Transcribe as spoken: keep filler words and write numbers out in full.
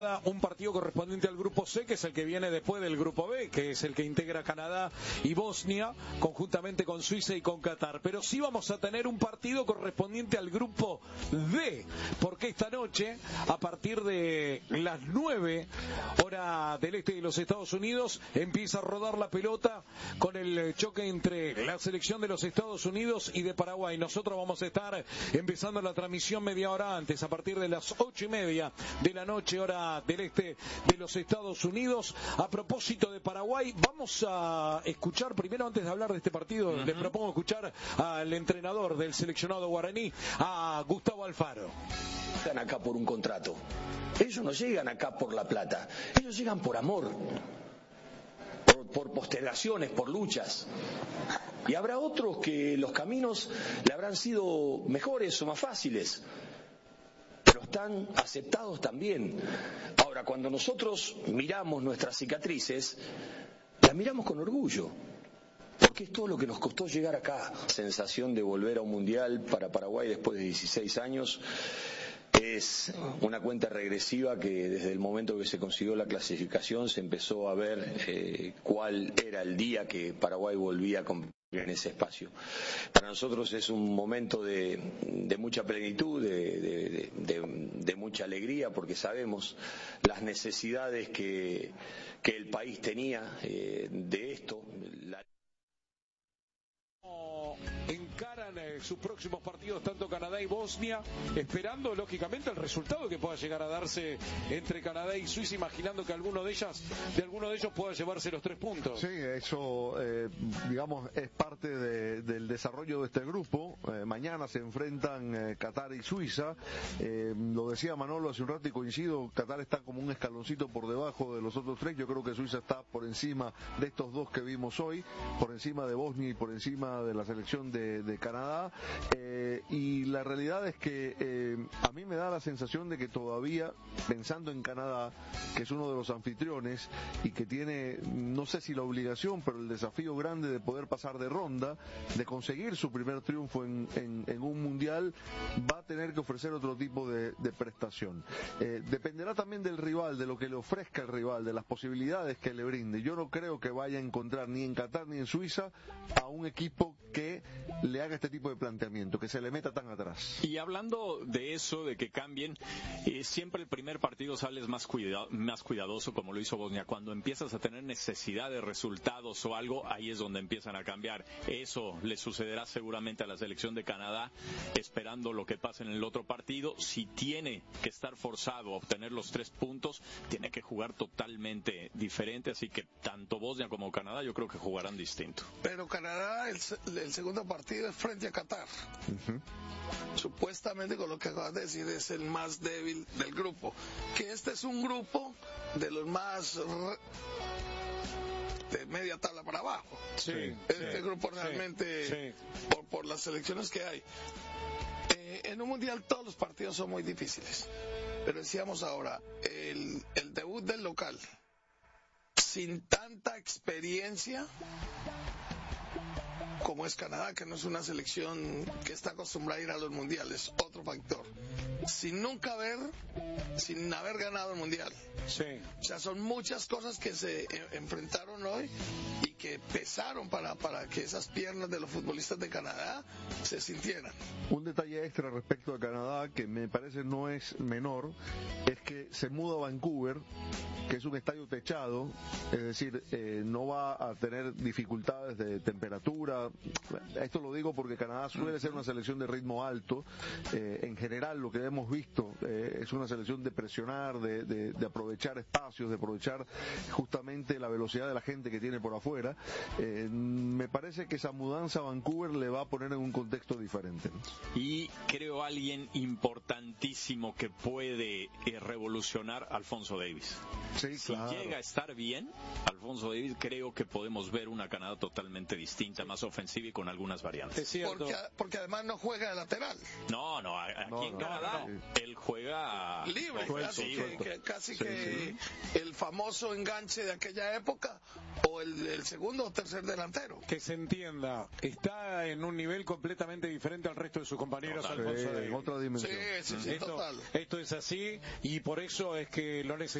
Un partido correspondiente al grupo C, que es el que viene después del grupo B, que es el que integra Canadá y Bosnia, conjuntamente con Suiza y con Qatar. Pero sí vamos a tener un partido correspondiente al grupo D, porque esta noche, a partir de las nueve, hora del este de los Estados Unidos, empieza a rodar la pelota con el choque entre la selección de los Estados Unidos y de Paraguay. Nosotros vamos a estar empezando la transmisión media hora antes, a partir de las ocho y media de la noche, hora del este de los Estados Unidos. A propósito de Paraguay, vamos a escuchar primero, antes de hablar de este partido, uh-huh. le propongo escuchar al entrenador del seleccionado guaraní, a Gustavo Alfaro. Llegan acá por un contrato, ellos no llegan acá por la plata, ellos llegan por amor, por, por postergaciones, por luchas. Y habrá otros que los caminos le habrán sido mejores o más fáciles, pero están aceptados también. Ahora, cuando nosotros miramos nuestras cicatrices, las miramos con orgullo, porque es todo lo que nos costó llegar acá. Sensación de volver a un mundial para Paraguay después de dieciséis años es una cuenta regresiva que desde el momento que se consiguió la clasificación se empezó a ver eh, cuál era el día que Paraguay volvía a competir en ese espacio. Para nosotros es un momento de, de mucha plenitud, de, de, de, de mucha alegría, porque sabemos las necesidades que, que el país tenía eh, de esto. La... Encaran eh, sus próximos partidos tanto Canadá y Bosnia, esperando lógicamente el resultado que pueda llegar a darse entre Canadá y Suiza, imaginando que alguno de ellas, de alguno de ellos pueda llevarse los tres puntos. Sí, eso eh, digamos es parte de, del desarrollo de este grupo. Eh, mañana se enfrentan eh, Qatar y Suiza. Eh, lo decía Manolo hace un rato y coincido, Qatar está como un escaloncito por debajo de los otros tres. Yo creo que Suiza está por encima de estos dos que vimos hoy, por encima de Bosnia y por encima de la selección de De, de Canadá, eh, y la realidad es que eh, a mí me da la sensación de que todavía, pensando en Canadá, que es uno de los anfitriones y que tiene, no sé si la obligación, pero el desafío grande de poder pasar de ronda, de conseguir su primer triunfo en, en, en un mundial, va a tener que ofrecer otro tipo de, de prestación. Eh, dependerá también del rival, de lo que le ofrezca el rival, de las posibilidades que le brinde. Yo no creo que vaya a encontrar ni en Qatar ni en Suiza a un equipo que le haga este tipo de planteamiento, que se le meta tan atrás. Y hablando de eso, de que cambien, eh, siempre el primer partido sales más, cuida, más cuidadoso, como lo hizo Bosnia. Cuando empiezas a tener necesidad de resultados o algo, ahí es donde empiezan a cambiar. Eso le sucederá seguramente a la selección de Canadá, esperando lo que pase en el otro partido. Si tiene que estar forzado a obtener los tres puntos, tiene que jugar totalmente diferente, así que tanto Bosnia como Canadá yo creo que jugarán distinto. Pero Canadá, el, el segundo partido es frente a Qatar. Uh-huh. Supuestamente, con lo que acabas de decir, es el más débil del grupo. Que este es un grupo de los más re... de media tabla para abajo. Sí, este sí, grupo realmente, sí, sí. Por, por las selecciones que hay. Eh, en un mundial todos los partidos son muy difíciles. Pero decíamos ahora, el, el debut del local, sin tanta experiencia como es Canadá, que no es una selección que está acostumbrada a ir a los mundiales, otro factor. Sin nunca haber, sin haber ganado el mundial. Sí. O sea, son muchas cosas que se enfrentaron hoy y que pesaron para, para que esas piernas de los futbolistas de Canadá se sintieran. Un detalle extra respecto a Canadá que me parece no es menor, es que se muda a Vancouver, que es un estadio techado, es decir, eh, no va a tener dificultades de temperatura. Esto lo digo porque Canadá suele ser una selección de ritmo alto. Eh, en general lo que hemos visto eh, es una selección de presionar, de, de, de aprovechar espacios, de aprovechar justamente la velocidad de la gente que tiene por afuera. Eh, me parece que esa mudanza a Vancouver le va a poner en un contexto diferente. Y creo alguien importantísimo que puede eh, revolucionar, Alfonso Davies. Sí, si claro. llega a estar bien, Alfonso Davies, creo que podemos ver una Canadá totalmente distinta, más ofensiva y con algunas variantes. Porque, porque además no juega de lateral. No, no, aquí no, en no, Canadá no. él juega libre, suelto, casi, suelto. que, que, casi sí, que sí. el famoso enganche de aquella época, o el, el segundo o tercer delantero. Que se entienda, está en un nivel completamente diferente al resto de sus compañeros, Total, Alfonso eh, Davis. en otra dimensión. Sí, sí, sí, Esto, total. esto es así y por eso es que lo necesitamos.